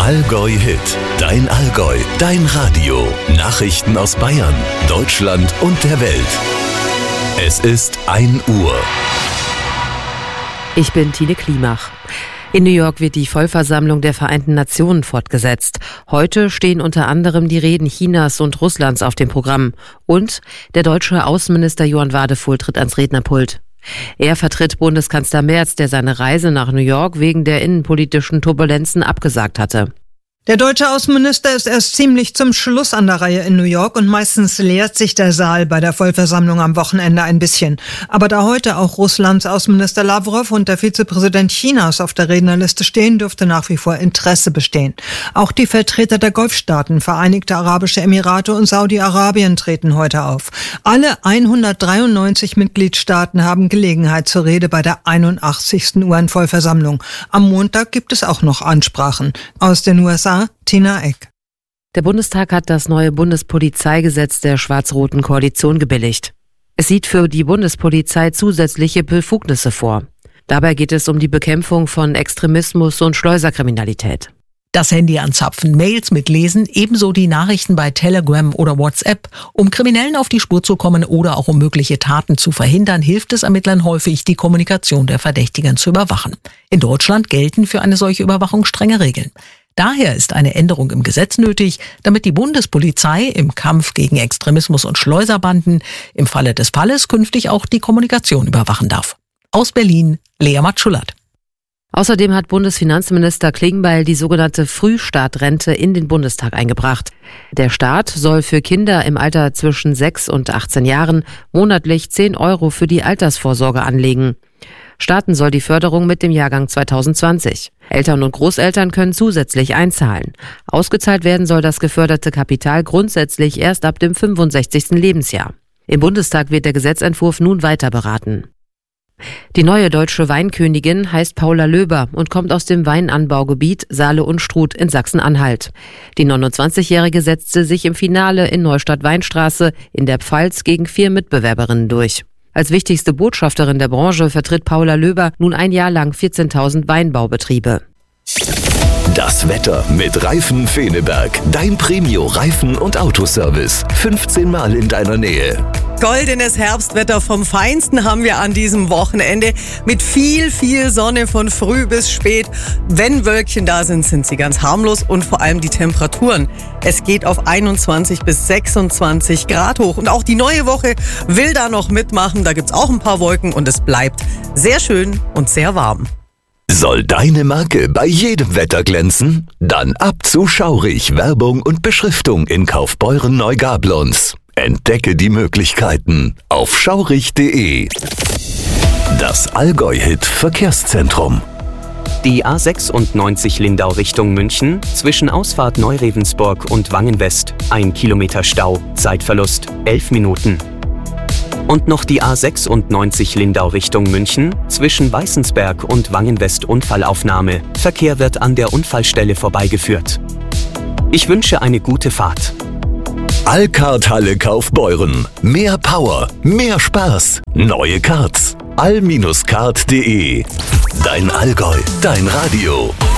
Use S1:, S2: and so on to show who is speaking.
S1: Allgäu Hit, dein Allgäu, dein Radio. Nachrichten aus Bayern, Deutschland und der Welt. Es ist 1 Uhr.
S2: Ich bin Tine Klimach. In New York wird die Vollversammlung der Vereinten Nationen fortgesetzt. Heute stehen unter anderem die Reden Chinas und Russlands auf dem Programm. Und der deutsche Außenminister Johann Wadefuhl tritt ans Rednerpult. Er vertritt Bundeskanzler Merz, der seine Reise nach New York wegen der innenpolitischen Turbulenzen abgesagt hatte.
S3: Der deutsche Außenminister ist erst ziemlich zum Schluss an der Reihe in New York und meistens leert sich der Saal bei der Vollversammlung am Wochenende ein bisschen. Aber da heute auch Russlands Außenminister Lavrov und der Vizepräsident Chinas auf der Rednerliste stehen, dürfte nach wie vor Interesse bestehen. Auch die Vertreter der Golfstaaten, Vereinigte Arabische Emirate und Saudi-Arabien treten heute auf. Alle 193 Mitgliedstaaten haben Gelegenheit zur Rede bei der 81. UN-Vollversammlung. Am Montag gibt es auch noch Ansprachen. Aus den USA Tina Eck.
S2: Der Bundestag hat das neue Bundespolizeigesetz der schwarz-roten Koalition gebilligt. Es sieht für die Bundespolizei zusätzliche Befugnisse vor. Dabei geht es um die Bekämpfung von Extremismus und Schleuserkriminalität.
S4: Das Handy anzapfen, Mails mitlesen, ebenso die Nachrichten bei Telegram oder WhatsApp. Um Kriminellen auf die Spur zu kommen oder auch um mögliche Taten zu verhindern, hilft es Ermittlern häufig, die Kommunikation der Verdächtigen zu überwachen. In Deutschland gelten für eine solche Überwachung strenge Regeln. Daher ist eine Änderung im Gesetz nötig, damit die Bundespolizei im Kampf gegen Extremismus und Schleuserbanden im Falle des Falles künftig auch die Kommunikation überwachen darf. Aus Berlin, Lea Matschulat.
S2: Außerdem hat Bundesfinanzminister Klingbeil die sogenannte Frühstartrente in den Bundestag eingebracht. Der Staat soll für Kinder im Alter zwischen 6 und 18 Jahren monatlich 10 € für die Altersvorsorge anlegen. Starten soll die Förderung mit dem Jahrgang 2020. Eltern und Großeltern können zusätzlich einzahlen. Ausgezahlt werden soll das geförderte Kapital grundsätzlich erst ab dem 65. Lebensjahr. Im Bundestag wird der Gesetzentwurf nun weiter beraten. Die neue deutsche Weinkönigin heißt Paula Löber und kommt aus dem Weinanbaugebiet Saale-Unstrut in Sachsen-Anhalt. Die 29-Jährige setzte sich im Finale in Neustadt-Weinstraße in der Pfalz gegen 4 Mitbewerberinnen durch. Als wichtigste Botschafterin der Branche vertritt Paula Löber nun ein Jahr lang 14.000 Weinbaubetriebe.
S1: Das Wetter mit Reifen Feneberg. Dein Premio-Reifen- und Autoservice. 15 Mal in deiner Nähe.
S5: Goldenes Herbstwetter vom Feinsten haben wir an diesem Wochenende mit viel Sonne von früh bis spät. Wenn Wölkchen da sind, sind sie ganz harmlos und vor allem die Temperaturen. Es geht auf 21 bis 26 Grad hoch und auch die neue Woche will da noch mitmachen. Da gibt's auch ein paar Wolken und es bleibt sehr schön und sehr warm.
S1: Soll deine Marke bei jedem Wetter glänzen? Dann ab zu Schaurig Werbung und Beschriftung in Kaufbeuren-Neugablonz. Entdecke die Möglichkeiten auf schaurig.de. Das Allgäu-Hit Verkehrszentrum.
S6: Die A96 Lindau Richtung München, zwischen Ausfahrt Neurevensburg und Wangen-West, 1 Kilometer Stau, Zeitverlust 11 Minuten. Und noch die A96 Lindau Richtung München, zwischen Weißensberg und Wangen-West Unfallaufnahme. Verkehr wird an der Unfallstelle vorbeigeführt. Ich wünsche eine gute Fahrt.
S1: Allcard Halle Kaufbeuren. Mehr Power, mehr Spaß. Neue Cards. all-card.de. Dein Allgäu, dein Radio.